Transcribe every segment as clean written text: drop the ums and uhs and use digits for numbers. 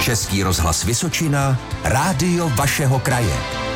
Český rozhlas Vysočina, rádio vašeho kraje.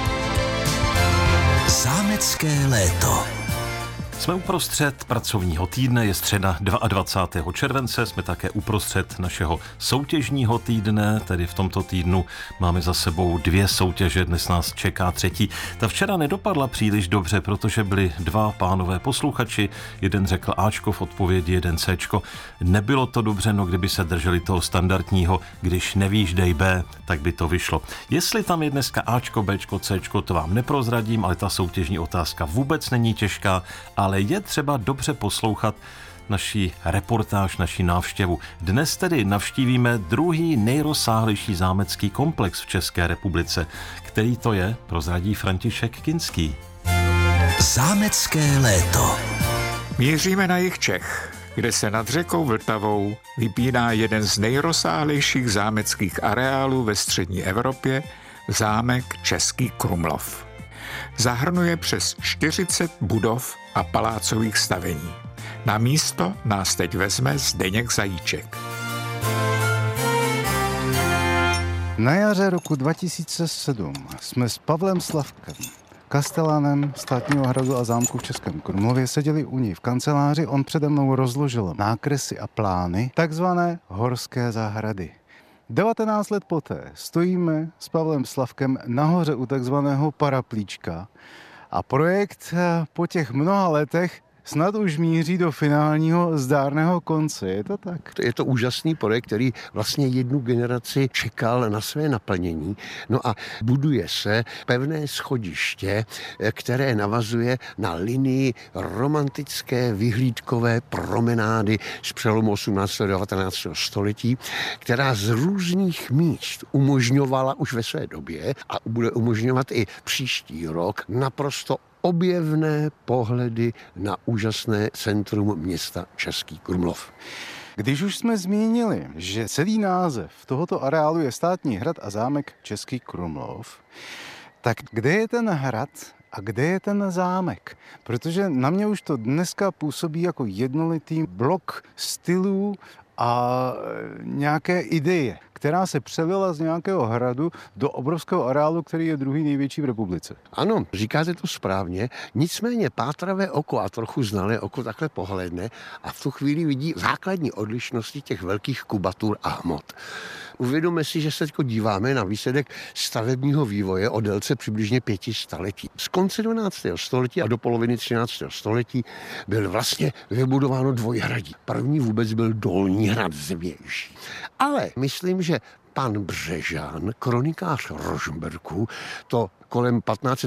Zámecké léto. Jsme uprostřed pracovního týdne, je středa 22. července, jsme také uprostřed našeho soutěžního týdne, tedy v tomto týdnu máme za sebou 2 soutěže, dnes nás čeká 3. Ta včera nedopadla příliš dobře, protože byli 2 pánové posluchači, jeden řekl Ačko v odpovědi, jeden Cčko. Nebylo to dobře, no kdyby se drželi toho standardního, když nevíš, dej B, tak by to vyšlo. Jestli tam je dneska Ačko, Bčko, Cčko, to vám neprozradím, ale ta soutěžní otázka vůbec není těžká, ale je třeba dobře poslouchat naší reportáž, naší návštěvu. Dnes tedy navštívíme druhý nejrozsáhlejší zámecký komplex v České republice. Který to je, prozradí František Kinský. Zámecké léto. Míříme na jih Čech, kde se nad řekou Vltavou vypíná jeden z nejrozsáhlejších zámeckých areálů ve střední Evropě, zámek Český Krumlov. Zahrnuje přes 40 budov a palácových stavení. Na místo nás teď vezme Zdeněk Zajíček. Na jaře roku 2007 jsme s Pavlem Slavkem, kastelánem Státního hradu a zámku v Českém Krumlově, seděli u ní v kanceláři. On přede mnou rozložil nákresy a plány takzvané horské zahrady. 19 let poté stojíme s Pavlem Slavkem nahoře u takzvaného Paraplíčka a projekt po těch mnoha letech snad už míří do finálního zdárného konce. Je to tak? Je to úžasný projekt, který vlastně jednu generaci čekal na své naplnění. No a buduje se pevné schodiště, které navazuje na linii romantické vyhlídkové promenády z přelomu 18. a 19. století, která z různých míst umožňovala už ve své době a bude umožňovat i příští rok naprosto objevné pohledy na úžasné centrum města Český Krumlov. Když už jsme zmínili, že celý název tohoto areálu je Státní hrad a zámek Český Krumlov, tak kde je ten hrad a kde je ten zámek? Protože na mě už to dneska působí jako jednolitý blok stylů a nějaké ideje, která se přelila z nějakého hradu do obrovského areálu, který je druhý největší v republice. Ano, říkáte to správně, nicméně pátravé oko a trochu znalé oko takhle pohledne a v tu chvíli vidí základní odlišnosti těch velkých kubatur a hmot. Uvědomme si, že se teď díváme na výsledek stavebního vývoje o délce přibližně 5 staletí. Z konce 12. století a do poloviny 13. století byl vlastně vybudováno dvojhradí. První vůbec byl Dolní hrad z věží. Ale myslím, že pan Břežan, kronikář Rožmberku, to kolem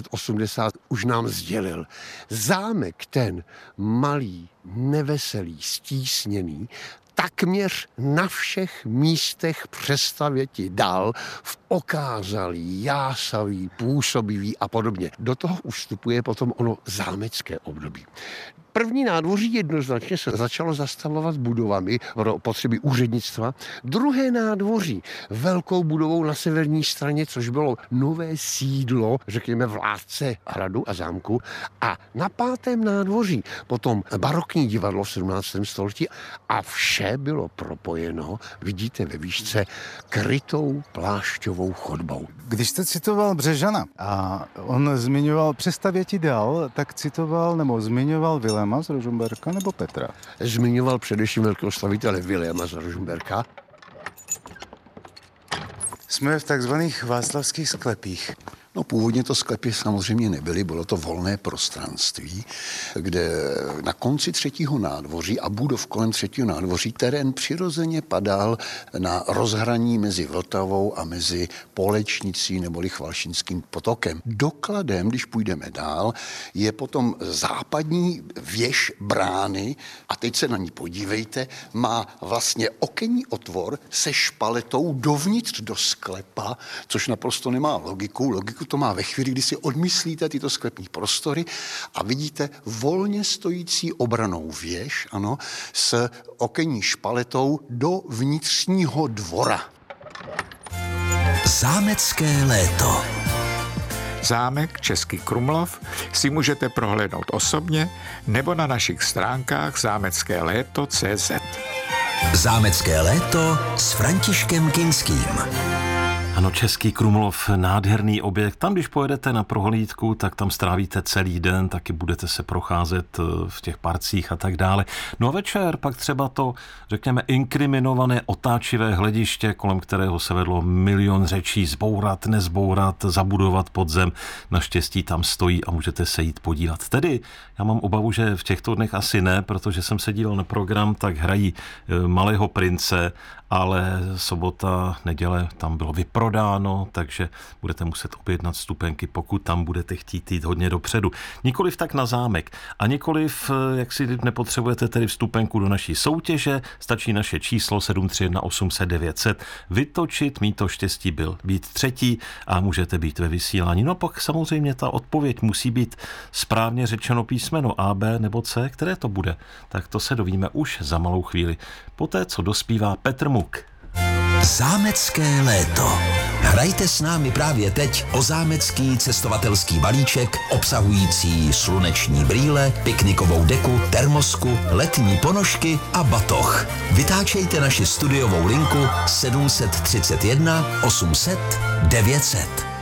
1580 už nám sdělil. Zámek ten malý, neveselý, stísněný, takměř na všech místech přestavěti dal v okázalý, jásavý, působivý a podobně. Do toho ustupuje potom ono zámecké období. První nádvoří jednoznačně se začalo zastavovat budovami pro potřeby úřednictva. Druhé nádvoří velkou budovou na severní straně, což bylo nové sídlo, řekněme, vládce hradu a zámku. A na 5. nádvoří potom barokní divadlo v 17. století a vše bylo propojeno, vidíte ve výšce, krytou plášťovou chodbou. Když jste citoval Břežana a on zmiňoval přestavěti dal, tak citoval nebo zmiňoval Viléma z Rožmberka nebo Petra? Zmiňoval především velkého slavitele Viléma z Rožmberka. Jsme v takzvaných václavských sklepích. No, původně to sklepy samozřejmě nebyly, bylo to volné prostranství, kde na konci 3. nádvoří a budov kolem 3. nádvoří terén přirozeně padal na rozhraní mezi Vltavou a mezi Polečnicí neboli Chvalšinským potokem. Dokladem, když půjdeme dál, je potom západní věž brány a teď se na ní podívejte, má vlastně okenní otvor se špaletou dovnitř do sklepa, což naprosto nemá logiku to má ve chvíli, kdy si odmyslíte tyto sklepní prostory a vidíte volně stojící obranou věž, ano, s okenní špaletou do vnitřního dvora. Zámecké léto. Zámek Český Krumlov si můžete prohlédnout osobně nebo na našich stránkách zámeckéléto.cz. Zámecké léto s Františkem Kinským. Ano, Český Krumlov, nádherný objekt. Tam, když pojedete na prohlídku, tak tam strávíte celý den, taky budete se procházet v těch parcích a tak dále. No a večer pak třeba to, řekněme, inkriminované otáčivé hlediště, kolem kterého se vedlo milion řečí, zbourat, nezbourat, zabudovat pod zem. Naštěstí tam stojí a můžete se jít podívat. Tedy já mám obavu, že v těchto dnech asi ne, protože jsem se díval na program, tak hrají Malého prince, ale sobota, neděle tam bylo vyprodáno, takže budete muset objednat vstupenky, pokud tam budete chtít jít hodně dopředu. Nikoliv tak na zámek a nikoliv, jak si nepotřebujete tedy vstupenku do naší soutěže, stačí naše číslo 731 800 900 vytočit, mít to štěstí být třetí a můžete být ve vysílání. No a pak samozřejmě ta odpověď musí být správně řečeno písmeno A, B nebo C, které to bude. Tak to se dovíme už za malou chvíli. Poté, co dospívá Petr Muk. Zámecké léto. Hrajte s námi právě teď o zámecký cestovatelský balíček obsahující sluneční brýle, piknikovou deku, termosku, letní ponožky a batoh. Vytáčejte naši studiovou linku 731 800 900.